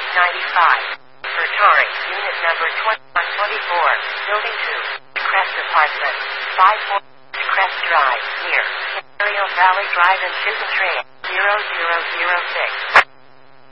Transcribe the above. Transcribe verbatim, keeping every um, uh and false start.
ninety-five. Fertari, unit number twenty-one twenty-four, building two, Crest Apartment, five four, Crest Drive, near Imperial Valley Drive and Chisholm Trail, zero zero zero six.